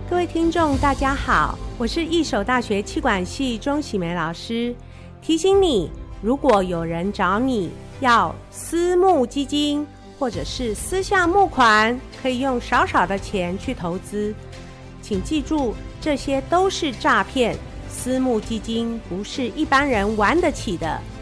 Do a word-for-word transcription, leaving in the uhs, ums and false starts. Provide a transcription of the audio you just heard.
各位听众大家好，我是义守大学企管系钟喜梅老师。提醒你，如果有人找你要私募基金或者是私项募款，可以用少少的钱去投资，请记住，这些都是诈骗。私募基金不是一般人玩得起的。